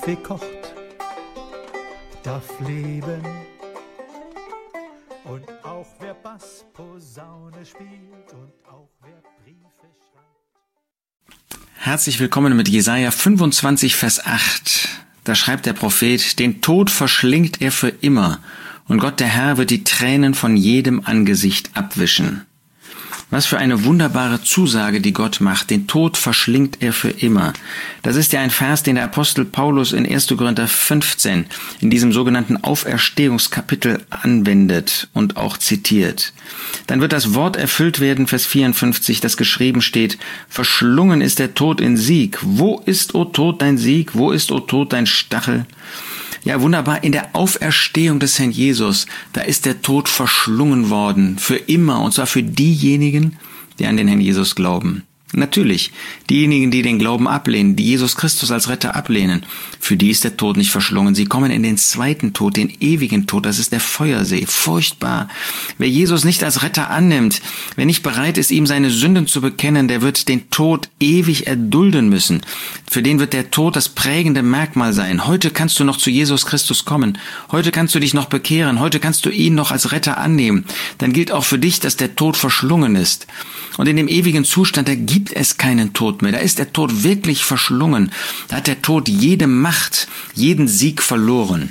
Kaffee kocht, darf leben. Und auch wer Bassposaune spielt und auch wer Briefe schreibt. Herzlich willkommen mit Jesaja 25, Vers 8. Da schreibt der Prophet: Den Tod verschlingt er für immer, und Gott der Herr wird die Tränen von jedem Angesicht abwischen. Was für eine wunderbare Zusage, die Gott macht. Den Tod verschlingt er für immer. Das ist ja ein Vers, den der Apostel Paulus in 1. Korinther 15 in diesem sogenannten Auferstehungskapitel anwendet und auch zitiert. Dann wird das Wort erfüllt werden, Vers 54, das geschrieben steht: Verschlungen ist der Tod in Sieg. Wo ist, o Tod, dein Sieg? Wo ist, o Tod, dein Stachel? Ja, wunderbar, in der Auferstehung des Herrn Jesus, da ist der Tod verschlungen worden, für immer, und zwar für diejenigen, die an den Herrn Jesus glauben. Natürlich, diejenigen, die den Glauben ablehnen, die Jesus Christus als Retter ablehnen, für die ist der Tod nicht verschlungen. Sie kommen in den zweiten Tod, den ewigen Tod, das ist der Feuersee. Furchtbar. Wer Jesus nicht als Retter annimmt, wer nicht bereit ist, ihm seine Sünden zu bekennen, der wird den Tod ewig erdulden müssen. Für den wird der Tod das prägende Merkmal sein. Heute kannst du noch zu Jesus Christus kommen. Heute kannst du dich noch bekehren. Heute kannst du ihn noch als Retter annehmen. Dann gilt auch für dich, dass der Tod verschlungen ist. Und in dem ewigen Zustand, da gibt es keinen Tod mehr. Da ist der Tod wirklich verschlungen. Da hat der Tod jede Macht, jeden Sieg verloren.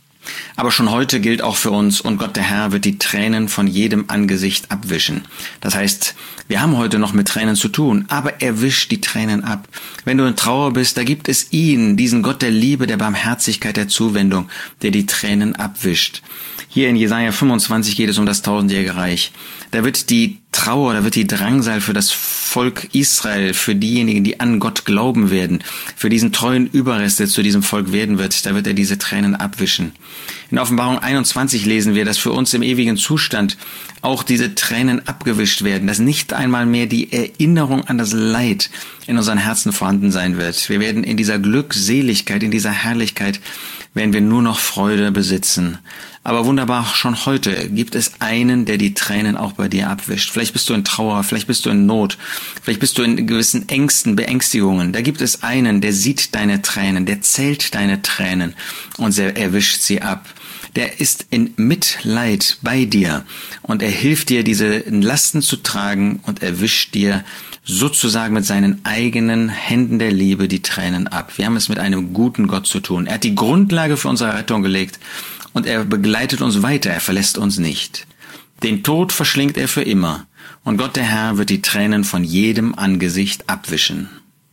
Aber schon heute gilt auch für uns: Und Gott der Herr wird die Tränen von jedem Angesicht abwischen. Das heißt, wir haben heute noch mit Tränen zu tun, aber er wischt die Tränen ab. Wenn du in Trauer bist, da gibt es ihn, diesen Gott der Liebe, der Barmherzigkeit, der Zuwendung, der die Tränen abwischt. Hier in Jesaja 25 geht es um das tausendjährige Reich. Da wird die Trauer, da wird die Drangsal für das Volk Israel, für diejenigen, die an Gott glauben werden, für diesen treuen Überrest, der zu diesem Volk werden wird, da wird er diese Tränen abwischen. In Offenbarung 21 lesen wir, dass für uns im ewigen Zustand auch diese Tränen abgewischt werden, dass nicht einmal mehr die Erinnerung an das Leid in unseren Herzen vorhanden sein wird. Wir werden in dieser Glückseligkeit, in dieser Herrlichkeit, werden wir nur noch Freude besitzen. Aber wunderbar, schon heute gibt es einen, der die Tränen auch bei dir abwischt. Vielleicht bist du in Trauer, vielleicht bist du in Not, vielleicht bist du in gewissen Ängsten, Beängstigungen. Da gibt es einen, der sieht deine Tränen, der zählt deine Tränen und er wischt sie ab. Der ist in Mitleid bei dir und er hilft dir, diese Lasten zu tragen, und er wischt dir sozusagen mit seinen eigenen Händen der Liebe die Tränen ab. Wir haben es mit einem guten Gott zu tun. Er hat die Grundlage für unsere Rettung gelegt und er begleitet uns weiter, er verlässt uns nicht. Den Tod verschlingt er für immer, und Gott der Herr wird die Tränen von jedem Angesicht abwischen.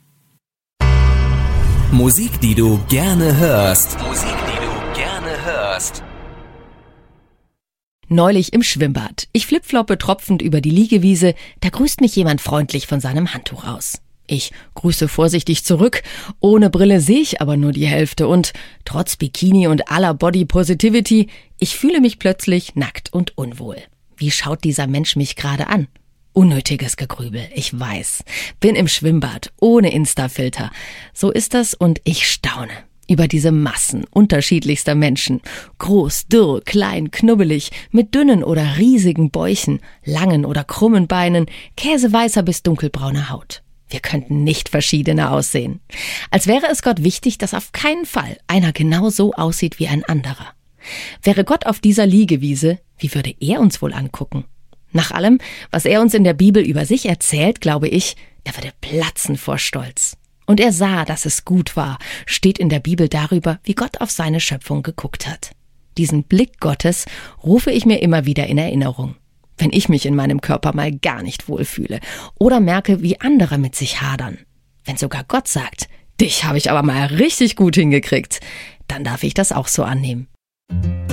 Musik, die du gerne hörst. Musik, die du gerne hörst. Neulich im Schwimmbad. Ich flipfloppe tropfend über die Liegewiese, da grüßt mich jemand freundlich von seinem Handtuch aus. Ich grüße vorsichtig zurück, ohne Brille sehe ich aber nur die Hälfte und trotz Bikini und aller Body Positivity, ich fühle mich plötzlich nackt und unwohl. Wie schaut dieser Mensch mich gerade an? Unnötiges Gegrübel, ich weiß. Bin im Schwimmbad, ohne Insta-Filter. So ist das und ich staune über diese Massen unterschiedlichster Menschen. Groß, dürr, klein, knubbelig, mit dünnen oder riesigen Bäuchen, langen oder krummen Beinen, käseweißer bis dunkelbrauner Haut. Wir könnten nicht verschiedener aussehen. Als wäre es Gott wichtig, dass auf keinen Fall einer genau so aussieht wie ein anderer. Wäre Gott auf dieser Liegewiese, wie würde er uns wohl angucken? Nach allem, was er uns in der Bibel über sich erzählt, glaube ich, er würde platzen vor Stolz. Und er sah, dass es gut war, steht in der Bibel darüber, wie Gott auf seine Schöpfung geguckt hat. Diesen Blick Gottes rufe ich mir immer wieder in Erinnerung. Wenn ich mich in meinem Körper mal gar nicht wohlfühle oder merke, wie andere mit sich hadern. Wenn sogar Gott sagt, dich habe ich aber mal richtig gut hingekriegt, dann darf ich das auch so annehmen.